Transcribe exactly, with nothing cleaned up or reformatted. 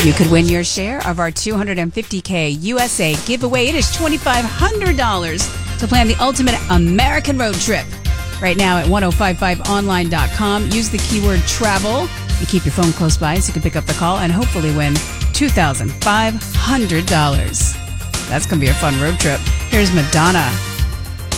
You could win your share of our two hundred fifty K U S A giveaway. It is twenty-five hundred dollars to plan the ultimate American road trip. Right now at ten fifty-five online dot com. Use the keyword travel and keep your phone close by so you can pick up the call and hopefully win two thousand five hundred dollars. That's going to be a fun road trip. Here's Madonna.